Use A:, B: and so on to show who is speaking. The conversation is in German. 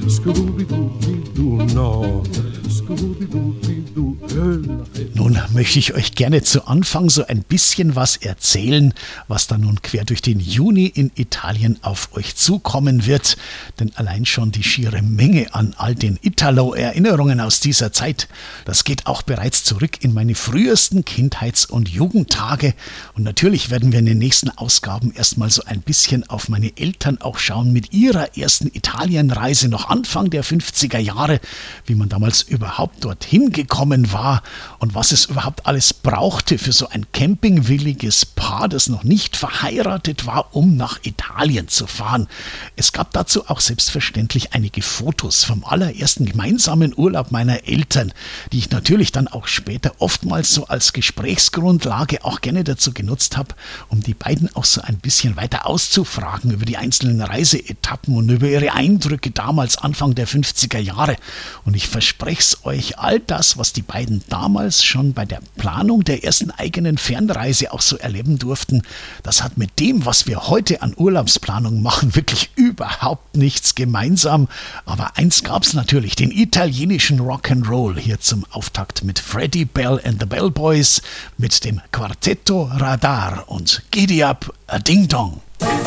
A: Scooby-Dooby-Doo, no. Scooby-Dooby-Doo,
B: Nun möchte ich euch gerne zu Anfang so ein bisschen was erzählen, was dann nun quer durch den Juni in Italien auf euch zukommen wird. Denn allein schon die schiere Menge an all den Italo-Erinnerungen aus dieser Zeit, das geht auch bereits zurück in meine frühesten Kindheits- und Jugendtage. Und natürlich werden wir in den nächsten Ausgaben erstmal so ein bisschen auf meine Eltern auch schauen mit ihrer ersten Italienreise noch Anfang der 50er Jahre, wie man damals überhaupt dorthin gekommen war und was es überhaupt alles brauchte für so ein campingwilliges Paar, das noch nicht verheiratet war, um nach Italien zu fahren. Es gab dazu auch selbstverständlich einige Fotos vom allerersten gemeinsamen Urlaub meiner Eltern, die ich natürlich dann auch später oftmals so als Gesprächsgrundlage auch gerne dazu genutzt habe, um die beiden auch so ein bisschen weiter auszufragen über die einzelnen Reiseetappen und über ihre Eindrücke damals Anfang der 50er Jahre. Und ich verspreche es euch, all das, was die beiden damals schon bei der Planung der ersten eigenen Fernreise auch so erleben durften, das hat mit dem, was wir heute an Urlaubsplanung machen, wirklich überhaupt nichts gemeinsam. Aber eins gab's natürlich, den italienischen Rock'n'Roll hier zum Auftakt mit Freddie Bell and the Bellboys, mit dem Quartetto Radar und Giddy Up a Ding Dong.